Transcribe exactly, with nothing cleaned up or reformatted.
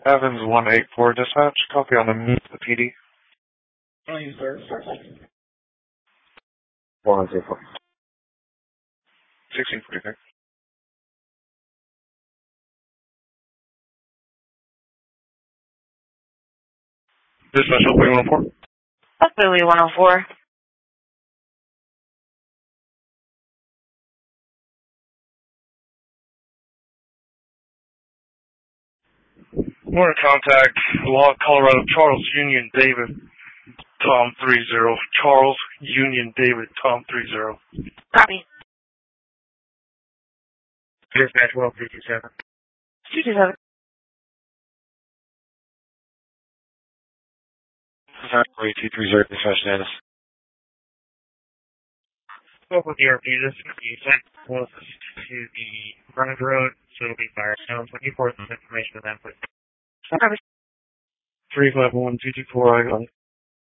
Evans one eight four dispatch. Copy on the, the P D. Oh, you sir. one zero four. sixteen forty-six. Dispatch Oakley one oh four. Oakley one oh four. More contact, Log, Colorado, Charles Union David, Tom three zero. Charles Union David, Tom three zero. Copy. Dispatch twelve two two seven. two two seven. three two three zero dispatch status. Spoke with the R P. This is going to be sent closest to the Burnett Road, so it'll be fire zone twenty-four. This information with them, please. Copy. three five one two two four, I got it.